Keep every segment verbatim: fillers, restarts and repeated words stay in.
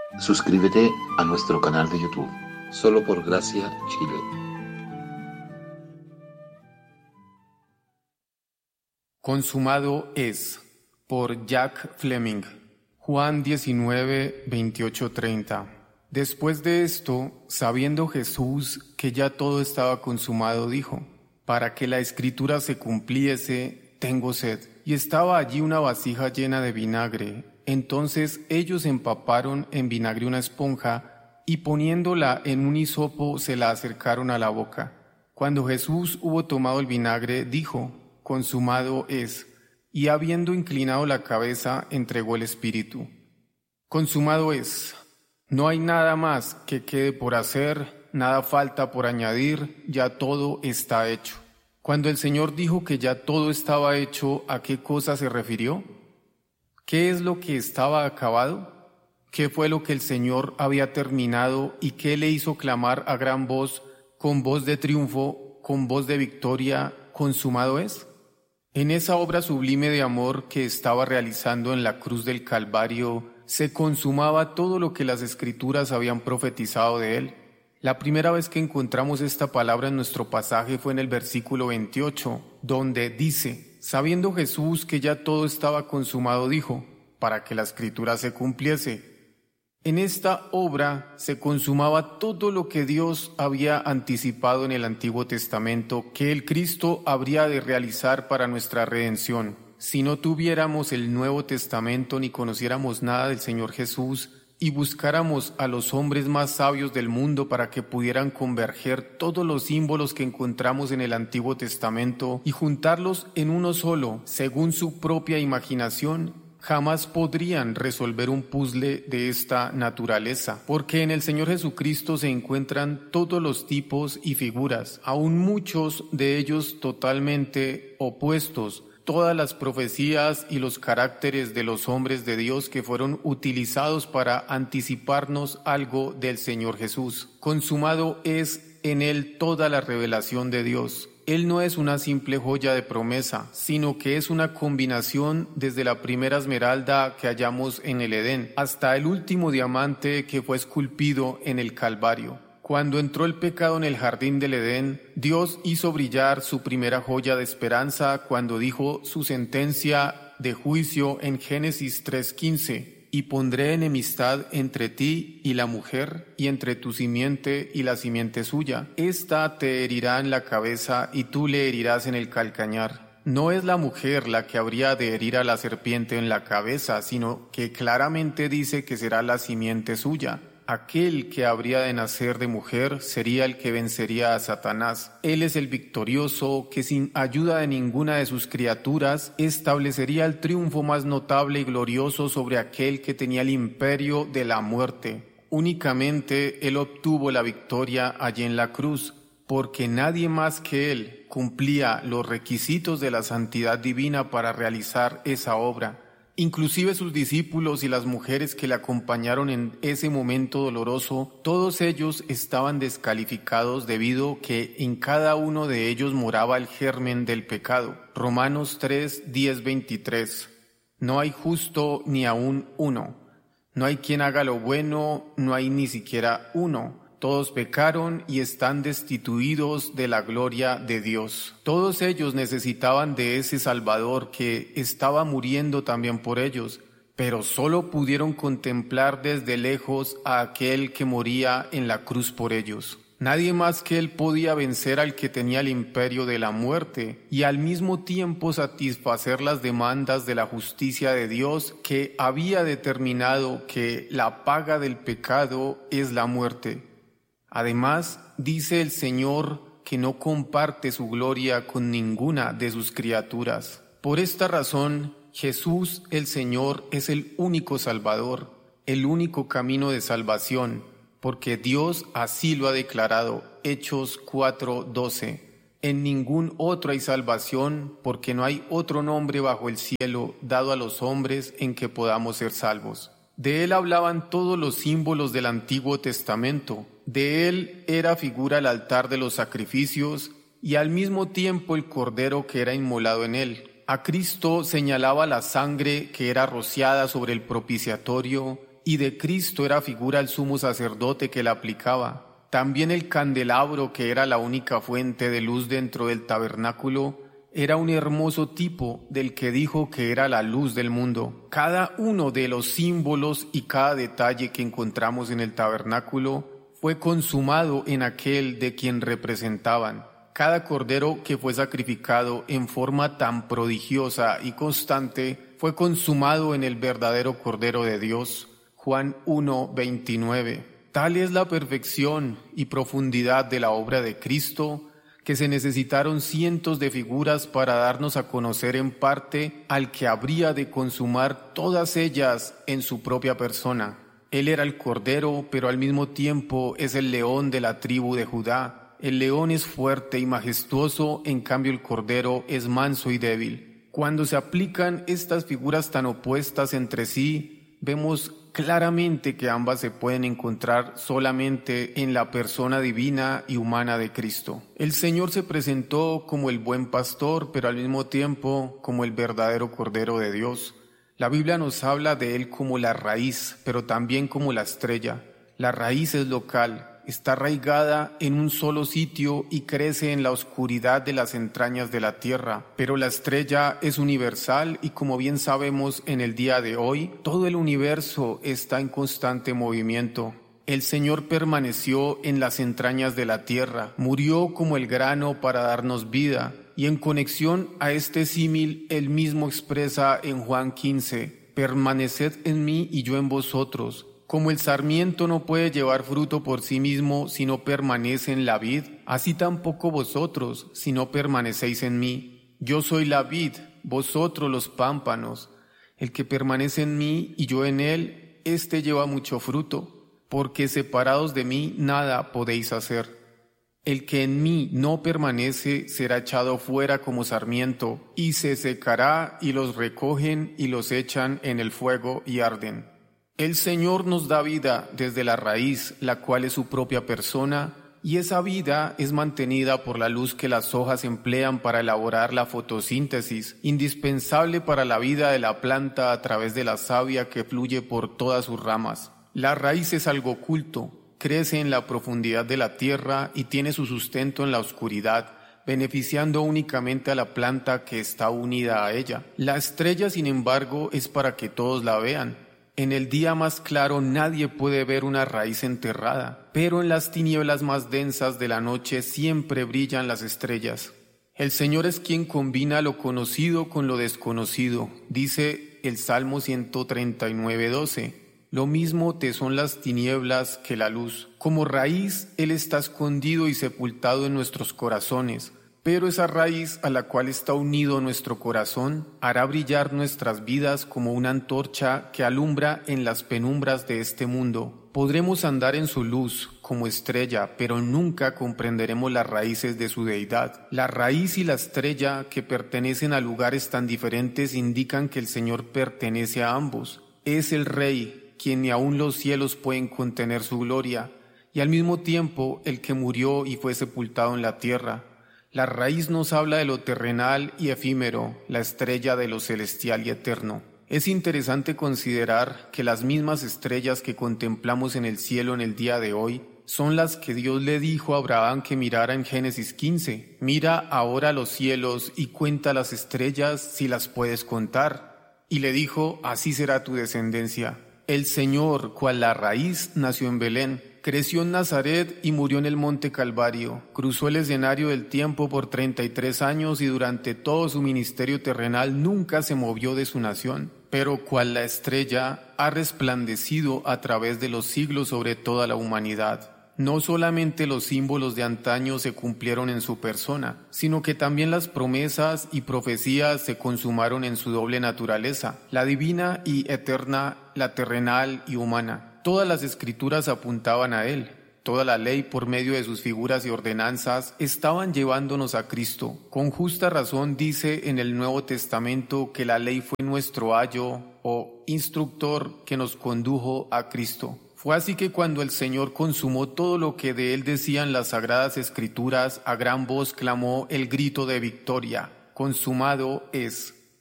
Suscríbete a nuestro canal de YouTube, Solo por Gracia Chile. Consumado es, por Jack Fleming. Juan diecinueve, veintiocho, treinta. Después de esto, sabiendo Jesús que ya todo estaba consumado, dijo: para que la escritura se cumpliese, tengo sed. Y estaba allí una vasija llena de vinagre. Entonces ellos empaparon en vinagre una esponja y poniéndola en un hisopo se la acercaron a la boca. Cuando Jesús hubo tomado el vinagre, dijo: consumado es. Y habiendo inclinado la cabeza, entregó el espíritu. Consumado es. No hay nada más que quede por hacer, nada falta por añadir, ya todo está hecho. Cuando el Señor dijo que ya todo estaba hecho, ¿a qué cosa se refirió? ¿Qué es lo que estaba acabado? ¿Qué fue lo que el Señor había terminado y qué le hizo clamar a gran voz, con voz de triunfo, con voz de victoria: consumado es? En esa obra sublime de amor que estaba realizando en la cruz del Calvario, se consumaba todo lo que las Escrituras habían profetizado de él. La primera vez que encontramos esta palabra en nuestro pasaje fue en el versículo veintiocho, donde dice: sabiendo Jesús que ya todo estaba consumado, dijo, para que la Escritura se cumpliese. En esta obra se consumaba todo lo que Dios había anticipado en el Antiguo Testamento que el Cristo habría de realizar para nuestra redención. Si no tuviéramos el Nuevo Testamento ni conociéramos nada del Señor Jesús y buscáramos a los hombres más sabios del mundo para que pudieran converger todos los símbolos que encontramos en el Antiguo Testamento y juntarlos en uno solo, según su propia imaginación, jamás podrían resolver un puzzle de esta naturaleza, porque en el Señor Jesucristo se encuentran todos los tipos y figuras, aún muchos de ellos totalmente opuestos, todas las profecías y los caracteres de los hombres de Dios que fueron utilizados para anticiparnos algo del Señor Jesús. Consumado es en Él toda la revelación de Dios. Él no es una simple joya de promesa, sino que es una combinación desde la primera esmeralda que hallamos en el Edén hasta el último diamante que fue esculpido en el Calvario. Cuando entró el pecado en el jardín del Edén, Dios hizo brillar su primera joya de esperanza cuando dijo su sentencia de juicio en Génesis tres quince. Y pondré enemistad entre ti y la mujer, y entre tu simiente y la simiente suya. Esta te herirá en la cabeza, y tú le herirás en el calcañar. No es la mujer la que habría de herir a la serpiente en la cabeza, sino que claramente dice que será la simiente suya. Aquel que habría de nacer de mujer sería el que vencería a Satanás. Él es el victorioso que sin ayuda de ninguna de sus criaturas establecería el triunfo más notable y glorioso sobre aquel que tenía el imperio de la muerte. Únicamente él obtuvo la victoria allí en la cruz, porque nadie más que él cumplía los requisitos de la santidad divina para realizar esa obra. Inclusive sus discípulos y las mujeres que le acompañaron en ese momento doloroso, todos ellos estaban descalificados debido que en cada uno de ellos moraba el germen del pecado. Romanos tres, diez, veintitrés. No hay justo ni aún uno. No hay quien haga lo bueno, no hay ni siquiera uno. Todos pecaron y están destituidos de la gloria de Dios. Todos ellos necesitaban de ese Salvador que estaba muriendo también por ellos, pero solo pudieron contemplar desde lejos a aquel que moría en la cruz por ellos. Nadie más que él podía vencer al que tenía el imperio de la muerte y al mismo tiempo satisfacer las demandas de la justicia de Dios que había determinado que la paga del pecado es la muerte. Además, dice el Señor que no comparte su gloria con ninguna de sus criaturas. Por esta razón, Jesús el Señor es el único Salvador, el único camino de salvación, porque Dios así lo ha declarado. Hechos cuatro doce. En ningún otro hay salvación, porque no hay otro nombre bajo el cielo dado a los hombres en que podamos ser salvos. De él hablaban todos los símbolos del Antiguo Testamento. De él era figura el altar de los sacrificios y al mismo tiempo el cordero que era inmolado en él. A Cristo señalaba la sangre que era rociada sobre el propiciatorio y de Cristo era figura el sumo sacerdote que la aplicaba. También el candelabro, que era la única fuente de luz dentro del tabernáculo, era un hermoso tipo del que dijo que era la luz del mundo. Cada uno de los símbolos y cada detalle que encontramos en el tabernáculo fue consumado en aquel de quien representaban. Cada cordero que fue sacrificado en forma tan prodigiosa y constante fue consumado en el verdadero Cordero de Dios. Juan uno, veintinueve. Tal es la perfección y profundidad de la obra de Cristo, que se necesitaron cientos de figuras para darnos a conocer en parte al que habría de consumar todas ellas en su propia persona. Él era el Cordero, pero al mismo tiempo es el león de la tribu de Judá. El león es fuerte y majestuoso, en cambio el Cordero es manso y débil. Cuando se aplican estas figuras tan opuestas entre sí, vemos claramente que ambas se pueden encontrar solamente en la persona divina y humana de Cristo. El Señor se presentó como el buen pastor, pero al mismo tiempo como el verdadero Cordero de Dios. La Biblia nos habla de Él como la raíz, pero también como la estrella. La raíz es local, está arraigada en un solo sitio y crece en la oscuridad de las entrañas de la tierra. Pero la estrella es universal y, como bien sabemos en el día de hoy, todo el universo está en constante movimiento. El Señor permaneció en las entrañas de la tierra, murió como el grano para darnos vida, y en conexión a este símil, Él mismo expresa en Juan quince, «Permaneced en mí y yo en vosotros». Como el sarmiento no puede llevar fruto por sí mismo si no permanece en la vid, así tampoco vosotros si no permanecéis en mí. Yo soy la vid, vosotros los pámpanos. El que permanece en mí y yo en él, éste lleva mucho fruto, porque separados de mí nada podéis hacer. El que en mí no permanece será echado fuera como sarmiento, y se secará, y los recogen y los echan en el fuego y arden. El Señor nos da vida desde la raíz, la cual es su propia persona, y esa vida es mantenida por la luz que las hojas emplean para elaborar la fotosíntesis, indispensable para la vida de la planta a través de la savia que fluye por todas sus ramas. La raíz es algo oculto, crece en la profundidad de la tierra y tiene su sustento en la oscuridad, beneficiando únicamente a la planta que está unida a ella. La estrella, sin embargo, es para que todos la vean. En el día más claro nadie puede ver una raíz enterrada, pero en las tinieblas más densas de la noche siempre brillan las estrellas. El Señor es quien combina lo conocido con lo desconocido, dice el Salmo ciento treinta y nueve, doce. Lo mismo te son las tinieblas que la luz. Como raíz, Él está escondido y sepultado en nuestros corazones. Pero esa raíz a la cual está unido nuestro corazón hará brillar nuestras vidas como una antorcha que alumbra en las penumbras de este mundo. Podremos andar en su luz como estrella, pero nunca comprenderemos las raíces de su deidad. La raíz y la estrella, que pertenecen a lugares tan diferentes, indican que el Señor pertenece a ambos. Es el Rey, quien ni aun los cielos pueden contener su gloria, y al mismo tiempo el que murió y fue sepultado en la tierra. La raíz nos habla de lo terrenal y efímero, la estrella de lo celestial y eterno. Es interesante considerar que las mismas estrellas que contemplamos en el cielo en el día de hoy son las que Dios le dijo a Abraham que mirara en Génesis quince. Mira ahora los cielos y cuenta las estrellas si las puedes contar. Y le dijo, así será tu descendencia. El Señor, cual la raíz, nació en Belén. Creció en Nazaret y murió en el monte Calvario. Cruzó el escenario del tiempo por treinta y tres años y durante todo su ministerio terrenal nunca se movió de su nación. Pero cual la estrella ha resplandecido a través de los siglos sobre toda la humanidad. No solamente los símbolos de antaño se cumplieron en su persona, sino que también las promesas y profecías se consumaron en su doble naturaleza, la divina y eterna, la terrenal y humana. Todas las escrituras apuntaban a Él. Toda la ley, por medio de sus figuras y ordenanzas, estaban llevándonos a Cristo. Con justa razón dice en el Nuevo Testamento que la ley fue nuestro ayo o instructor que nos condujo a Cristo. Fue así que cuando el Señor consumó todo lo que de Él decían las Sagradas Escrituras, a gran voz clamó el grito de victoria: consumado es.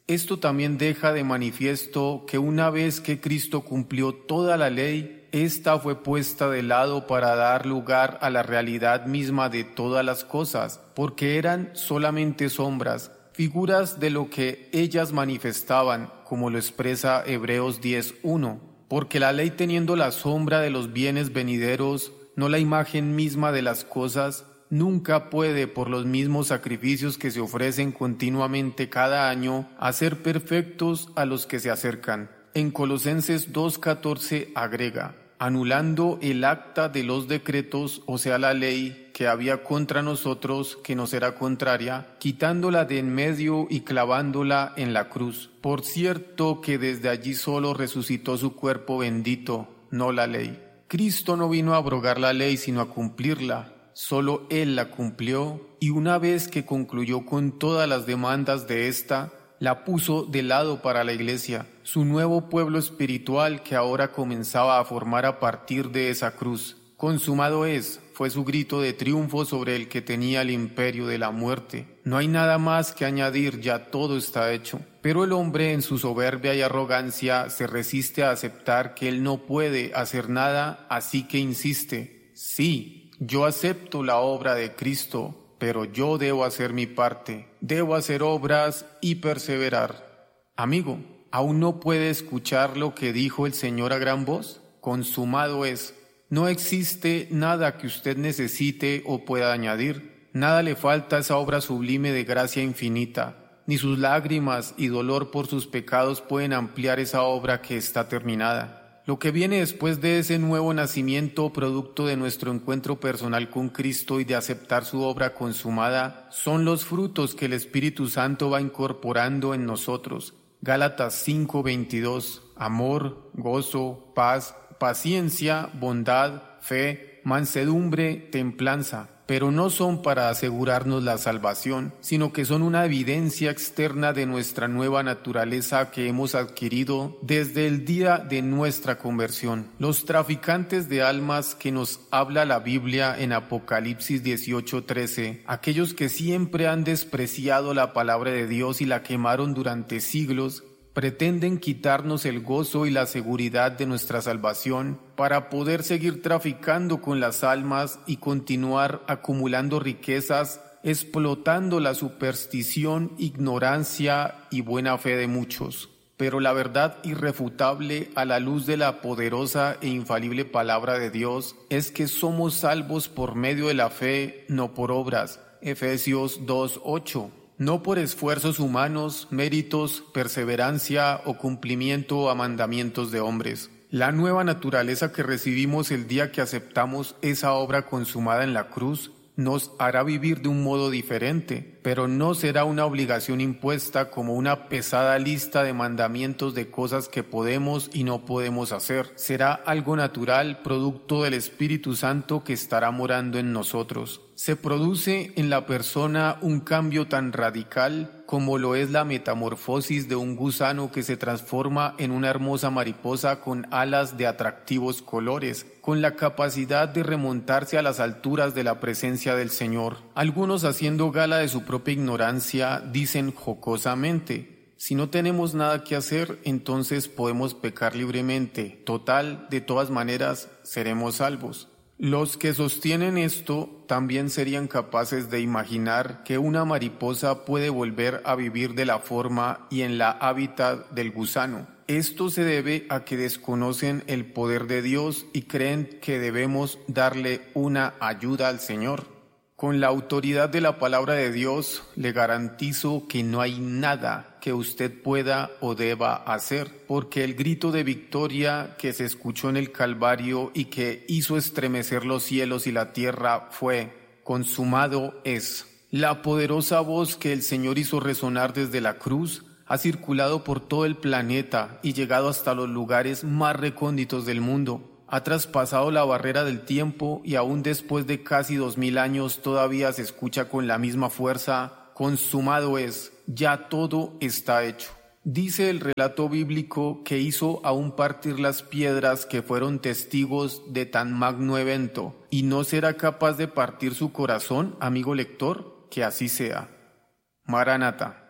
Esto también deja de manifiesto que una vez que Cristo cumplió toda la ley, ésta fue puesta de lado para dar lugar a la realidad misma de todas las cosas, porque eran solamente sombras, figuras de lo que ellas manifestaban, como lo expresa Hebreos diez uno. Porque la ley, teniendo la sombra de los bienes venideros, no la imagen misma de las cosas, nunca puede, por los mismos sacrificios que se ofrecen continuamente cada año, hacer perfectos a los que se acercan. En Colosenses dos catorce agrega: anulando el acta de los decretos, o sea la ley, que había contra nosotros, que nos era contraria, quitándola de en medio y clavándola en la cruz. Por cierto que desde allí solo resucitó su cuerpo bendito, no la ley. Cristo no vino a abrogar la ley, sino a cumplirla. Solo Él la cumplió, y una vez que concluyó con todas las demandas de ésta, la puso de lado para la Iglesia, su nuevo pueblo espiritual que ahora comenzaba a formar a partir de esa cruz. Consumado es, fue su grito de triunfo sobre el que tenía el imperio de la muerte. No hay nada más que añadir, ya todo está hecho. Pero el hombre, en su soberbia y arrogancia, se resiste a aceptar que él no puede hacer nada, así que insiste: sí, yo acepto la obra de Cristo, pero yo debo hacer mi parte, debo hacer obras y perseverar. Amigo, ¿aún no puede escuchar lo que dijo el Señor a gran voz? Consumado es. No existe nada que usted necesite o pueda añadir. Nada le falta a esa obra sublime de gracia infinita. Ni sus lágrimas y dolor por sus pecados pueden ampliar esa obra que está terminada. Lo que viene después de ese nuevo nacimiento, producto de nuestro encuentro personal con Cristo y de aceptar su obra consumada, son los frutos que el Espíritu Santo va incorporando en nosotros. Gálatas cinco veintidós: amor, gozo, paz, paciencia, bondad, fe, mansedumbre, templanza. Pero no son para asegurarnos la salvación, sino que son una evidencia externa de nuestra nueva naturaleza que hemos adquirido desde el día de nuestra conversión. Los traficantes de almas que nos habla la Biblia en Apocalipsis dieciocho trece, aquellos que siempre han despreciado la palabra de Dios y la quemaron durante siglos, pretenden quitarnos el gozo y la seguridad de nuestra salvación para poder seguir traficando con las almas y continuar acumulando riquezas, explotando la superstición, ignorancia y buena fe de muchos. Pero la verdad irrefutable a la luz de la poderosa e infalible palabra de Dios es que somos salvos por medio de la fe, no por obras. Efesios dos ocho. No por esfuerzos humanos, méritos, perseverancia o cumplimiento a mandamientos de hombres. La nueva naturaleza que recibimos el día que aceptamos esa obra consumada en la cruz nos hará vivir de un modo diferente, pero no será una obligación impuesta como una pesada lista de mandamientos de cosas que podemos y no podemos hacer. Será algo natural, producto del Espíritu Santo que estará morando en nosotros. Se produce en la persona un cambio tan radical como lo es la metamorfosis de un gusano que se transforma en una hermosa mariposa con alas de atractivos colores, con la capacidad de remontarse a las alturas de la presencia del Señor. Algunos, haciendo gala de su propia ignorancia, dicen jocosamente: si no tenemos nada que hacer, entonces podemos pecar libremente. Total, de todas maneras, seremos salvos. Los que sostienen esto también serían capaces de imaginar que una mariposa puede volver a vivir de la forma y en la hábitat del gusano. Esto se debe a que desconocen el poder de Dios y creen que debemos darle una ayuda al Señor. Con la autoridad de la palabra de Dios, le garantizo que no hay nada que usted pueda o deba hacer, porque el grito de victoria que se escuchó en el Calvario y que hizo estremecer los cielos y la tierra fue: consumado es. La poderosa voz que el Señor hizo resonar desde la cruz ha circulado por todo el planeta y llegado hasta los lugares más recónditos del mundo. Ha traspasado la barrera del tiempo y aún después de casi dos mil años todavía se escucha con la misma fuerza: consumado es, ya todo está hecho. Dice el relato bíblico que hizo aún partir las piedras que fueron testigos de tan magno evento. ¿Y no será capaz de partir su corazón, amigo lector? Que así sea. Maranata.